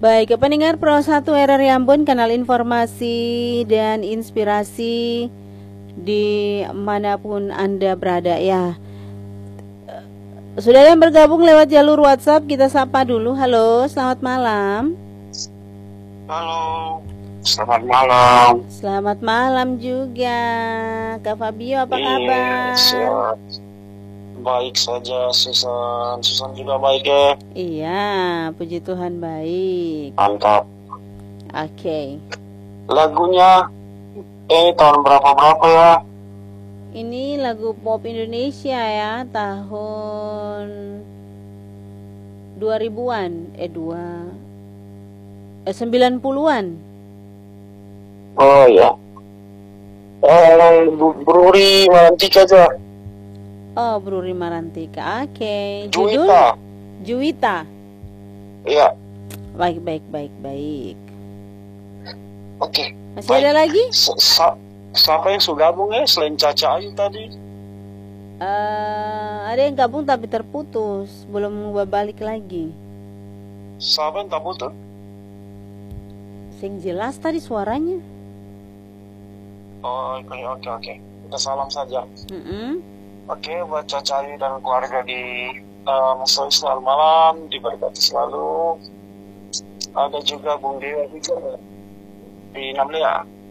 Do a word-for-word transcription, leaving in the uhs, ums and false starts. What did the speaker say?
Baik, pendengar Pro satu R R I Ambon, kanal informasi dan inspirasi di manapun Anda berada ya. Sudah yang bergabung lewat jalur WhatsApp, kita sapa dulu. Halo, selamat malam. Halo, selamat malam. Selamat malam juga, Kak Fabio, apa Iya, kabar? siap. Baik saja, Susan. Susan juga baik ya? Iya, puji Tuhan baik. Mantap. Oke. Okay. Lagunya, eh tahun berapa-berapa ya? Ini lagu pop Indonesia ya, tahun dua ribuan, eh dua, eh sembilan puluhan. Oh ya. Eh, Bruri Marantika aja. Oh, Bruri Marantika. Oke. Okay. Juwita. Juwita. Iya. Baik, baik, baik, baik. Oke. Okay. Masih baik. Ada lagi? Sa Siapa yang sudah gabung ya selain Caca Ayu tadi? Uh, ada yang gabung tapi terputus, belum balik lagi. Siapa yang tak putus? Sing jelas tadi suaranya. Oh, oke, okay, oke, okay, oke. Okay. Kita salam saja. Mm -hmm. Oke, okay, buat Caca Ayu dan keluarga di um, selamat malam, diberkati selalu. Ada juga Bung Dewa juga di Namlia.